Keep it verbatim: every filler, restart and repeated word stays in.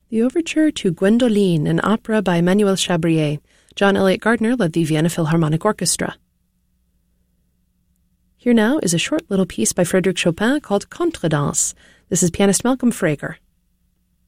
The Overture to Gwendoline, an opera by Emmanuel Chabrier. John Elliott Gardner led the Vienna Philharmonic Orchestra. Here now is a short little piece by Frédéric Chopin called Contredanse. This is pianist Malcolm Frager.